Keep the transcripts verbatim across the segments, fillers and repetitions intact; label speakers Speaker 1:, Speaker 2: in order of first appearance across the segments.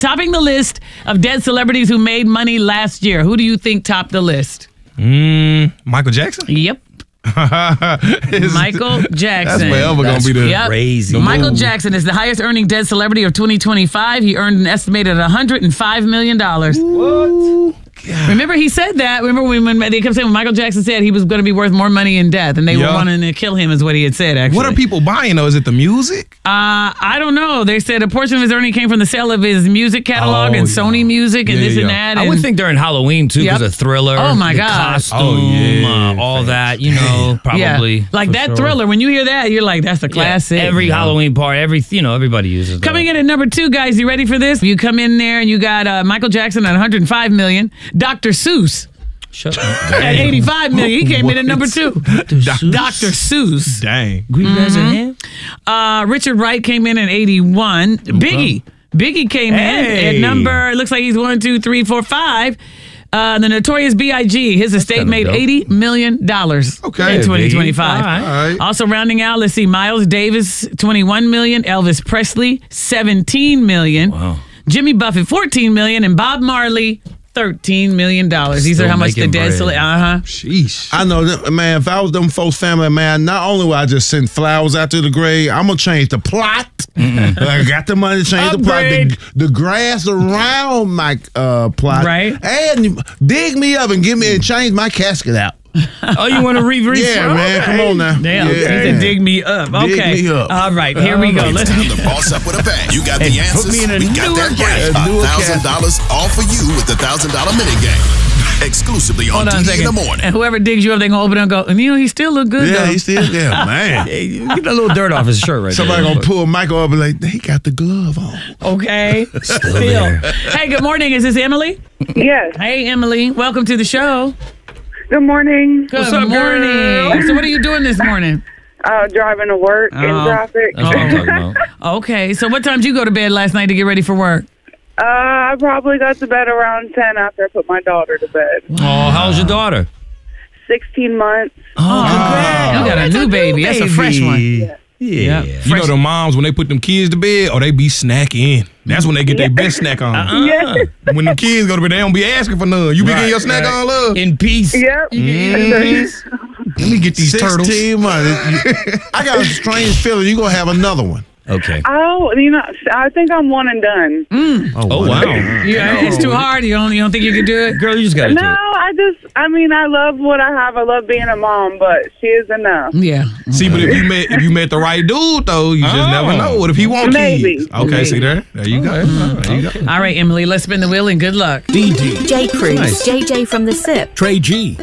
Speaker 1: Topping the list of dead celebrities who made money last year. Who do you think topped the list?
Speaker 2: Mm, Michael Jackson?
Speaker 1: Yep. Michael Jackson.
Speaker 2: That's forever going to be the
Speaker 1: yep.
Speaker 3: crazy.
Speaker 1: Michael Jackson is the highest earning dead celebrity of twenty twenty-five. He earned an estimated one hundred five million dollars.
Speaker 2: What? God.
Speaker 1: Remember, he said that. Remember when, when they kept saying when Michael Jackson said he was going to be worth more money in death, and they
Speaker 2: yeah.
Speaker 1: were wanting to kill him, is what he had said, actually.
Speaker 2: What are people buying, though? Is it the music?
Speaker 1: Uh, I don't know. They said a portion of his earning came from the sale of his music catalog
Speaker 2: oh,
Speaker 1: and
Speaker 2: yeah.
Speaker 1: Sony Music and
Speaker 2: yeah,
Speaker 1: this
Speaker 2: yeah.
Speaker 1: and that.
Speaker 3: I
Speaker 1: and
Speaker 3: would think during Halloween, too, because
Speaker 1: yep.
Speaker 3: of Thriller.
Speaker 1: Oh, my
Speaker 3: the
Speaker 1: God.
Speaker 3: costume,
Speaker 2: Oh, yeah.
Speaker 3: uh, all that, you know, probably.
Speaker 1: Yeah. Like that
Speaker 3: sure.
Speaker 1: Thriller, when you hear that, you're like, that's a classic.
Speaker 3: Yeah, every
Speaker 1: yeah.
Speaker 3: Halloween part, every, you know, everybody uses that.
Speaker 1: Coming in at number two, guys, you ready for this? You come in there and you got uh, Michael Jackson at one hundred five million dollars. Doctor Seuss
Speaker 3: Shut up.
Speaker 1: at eighty-five million dollars. He came in at number two.
Speaker 3: Doctor Seuss.
Speaker 1: Doctor Seuss.
Speaker 2: Dang.
Speaker 3: Green mm-hmm. in him?
Speaker 1: Uh, Richard Wright came in at eighty-one. Biggie. Biggie came
Speaker 2: Hey.
Speaker 1: in at number, it looks like he's one, two, three, four, five. Uh, the Notorious B I G His estate made
Speaker 3: dope.
Speaker 1: eighty million dollars
Speaker 2: Okay,
Speaker 1: in twenty twenty-five.
Speaker 3: All right.
Speaker 2: All right.
Speaker 1: Also rounding out, let's see, Miles Davis, twenty-one million dollars. Elvis Presley, seventeen million dollars.
Speaker 3: Wow.
Speaker 1: Jimmy Buffett, fourteen million dollars. And Bob Marley, thirteen million dollars. These
Speaker 3: Still
Speaker 1: are how much the
Speaker 3: making
Speaker 1: dead
Speaker 3: bread.
Speaker 1: cele- Uh-huh.
Speaker 2: Sheesh.
Speaker 4: I know, that, man, if I was them folks' family, man, not only would I just send flowers out to the grave, I'm going to change the plot. I got the money to change
Speaker 1: Upgrade.
Speaker 4: the plot. The, the grass around my uh, plot.
Speaker 1: Right.
Speaker 4: And dig me up and give me and change my casket out.
Speaker 3: Oh, you want to re-re?
Speaker 4: Yeah, man, come on now.
Speaker 1: Damn,
Speaker 4: Yeah.
Speaker 1: he said dig me up.
Speaker 4: Dig
Speaker 1: Okay.
Speaker 4: me up.
Speaker 1: All right, here we go. Let's
Speaker 5: Time to boss up with a bang. You got the
Speaker 3: Hey,
Speaker 5: answers.
Speaker 3: put me in a
Speaker 5: we got
Speaker 3: newer
Speaker 5: that
Speaker 3: gas-
Speaker 5: right.
Speaker 4: a newer
Speaker 5: one thousand dollars all for you with the one thousand dollars mini game. Exclusively on
Speaker 1: Hold on a
Speaker 5: D D in
Speaker 1: second.
Speaker 5: the morning.
Speaker 1: And whoever digs you up, they're going to open it and go, and you know, he still look good,
Speaker 4: Yeah,
Speaker 1: though.
Speaker 4: he's still there, man.
Speaker 3: Hey, get a little dirt off his shirt right
Speaker 4: Somebody
Speaker 3: there.
Speaker 4: gonna pull Michael up and like, he got the glove on.
Speaker 1: Okay.
Speaker 3: Still there.
Speaker 1: Hey, good morning. Is this Emily?
Speaker 6: Yes.
Speaker 1: Hey, Emily. Welcome to the show.
Speaker 6: Good morning.
Speaker 1: Good
Speaker 3: What's up,
Speaker 1: morning.
Speaker 3: girl?
Speaker 1: So what are you doing this morning?
Speaker 6: Uh, driving to work in
Speaker 1: Oh.
Speaker 6: traffic.
Speaker 3: That's what I'm talking about.
Speaker 1: Okay. So what time did you go to bed last night to get ready for work?
Speaker 6: Uh, I probably got to bed around ten after I put my daughter to bed.
Speaker 3: Oh, how's your daughter?
Speaker 6: Sixteen months.
Speaker 1: Oh, congrats. You got a new baby. That's a fresh one.
Speaker 3: Yeah.
Speaker 1: Yeah.
Speaker 2: You know the moms, when they put them kids to bed, or they be snacking. That's when they get their best snack on.
Speaker 3: Uh-uh.
Speaker 6: Yes.
Speaker 2: When the kids go to bed, they don't be asking for none. You be getting
Speaker 3: Right,
Speaker 2: your snack
Speaker 3: right.
Speaker 2: on, love?
Speaker 3: In peace.
Speaker 6: Yep.
Speaker 2: Let me get these turtles.
Speaker 4: sixteen months. You- I got a strange feeling you're going to have another one.
Speaker 3: Okay.
Speaker 6: Oh, you know, I think I'm one and done.
Speaker 3: Oh, wow.
Speaker 1: Yeah, it's too hard. You don't, you don't think you can do it?
Speaker 3: Girl, you just got to
Speaker 6: No,
Speaker 3: do it.
Speaker 6: I just, I mean, I love what I have. I love being a mom, but she is enough.
Speaker 1: Yeah.
Speaker 2: See, but if you met if you met the right dude, though, you just
Speaker 3: Oh.
Speaker 2: never know. What if he want
Speaker 6: Maybe.
Speaker 2: kids? Okay,
Speaker 1: Maybe.
Speaker 2: see there? There you go. There you go.
Speaker 1: All right, Emily, let's spin the wheel and good luck.
Speaker 7: D D,
Speaker 8: J. Cruz,
Speaker 3: Nice.
Speaker 8: J J from the S I P,
Speaker 7: Trey G,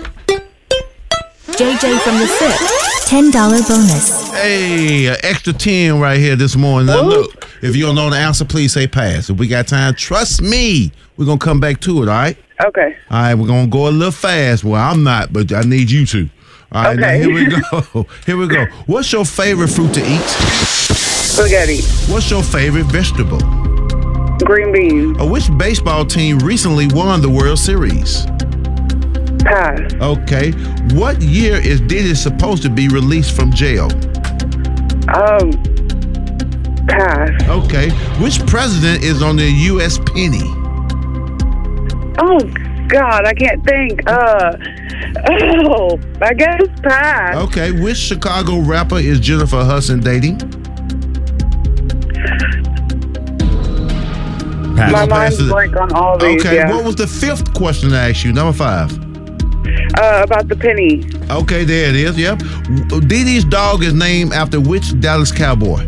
Speaker 8: J J from the S I P, ten dollar bonus.
Speaker 4: Hey, an extra ten right here this morning. Now, look, if you don't know the answer, please say pass. If we got time, trust me, we're going to come back to it, all right?
Speaker 6: Okay.
Speaker 4: All right, we're going to go a little fast. Well, I'm not, but I need you to. All right, now
Speaker 6: Okay.
Speaker 4: here we go. Here we go. What's your favorite fruit to eat?
Speaker 6: Spaghetti.
Speaker 4: What's your favorite vegetable?
Speaker 6: Green beans.
Speaker 4: Uh, which baseball team recently won the World Series?
Speaker 6: Pass.
Speaker 4: Okay. What year is Diddy supposed to be released from jail?
Speaker 6: Um, pass.
Speaker 4: Okay. Which president is on the U S penny?
Speaker 6: Oh, God, I can't think. Uh, oh, I guess pass.
Speaker 4: Okay. Which Chicago rapper is Jennifer Hudson dating?
Speaker 3: Pass.
Speaker 6: My
Speaker 4: Pass
Speaker 6: mind's
Speaker 4: it.
Speaker 6: blank on all these.
Speaker 4: Okay.
Speaker 6: Yeah.
Speaker 4: What was the fifth question I asked you? Number five.
Speaker 6: Uh, about the penny.
Speaker 4: Okay, there it is. Yep. Diddy's dog is named after which Dallas Cowboy?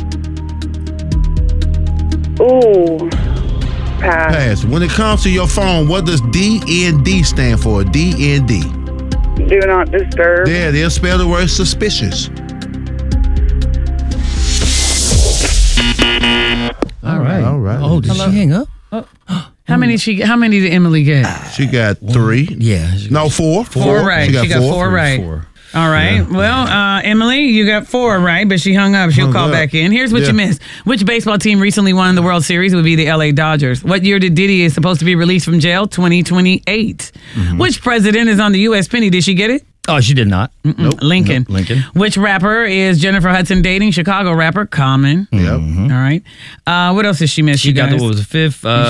Speaker 6: Ooh, pass.
Speaker 4: Pass. When it comes to your phone, what does D N D stand for? D N D.
Speaker 6: Do not disturb.
Speaker 4: There it is. Spell the word suspicious.
Speaker 3: All right.
Speaker 4: All right.
Speaker 3: Oh, did she hang up?
Speaker 1: How many she? How many did Emily get?
Speaker 4: She got three.
Speaker 3: Yeah.
Speaker 4: No, four.
Speaker 1: Four right. She got four right.
Speaker 3: Four.
Speaker 1: All right. Well, uh, Emily, you got four right, but she hung up. She'll
Speaker 4: Hung
Speaker 1: call
Speaker 4: up.
Speaker 1: back in. Here's what
Speaker 4: Yeah.
Speaker 1: you missed. Which baseball team recently won the World Series? It would be the L A Dodgers. What year did Diddy is supposed to be released from jail? twenty twenty-eight.
Speaker 4: Mm-hmm.
Speaker 1: Which president is on the U S penny? Did she get it?
Speaker 3: Oh, she did not.
Speaker 1: Nope. Lincoln.
Speaker 3: Nope. Lincoln.
Speaker 1: Which rapper is Jennifer Hudson dating? Chicago rapper Common.
Speaker 4: Yep.
Speaker 1: All right. Uh, what else did she miss?
Speaker 3: She
Speaker 1: you
Speaker 3: got
Speaker 1: guys?
Speaker 3: the, what was the fifth? Uh,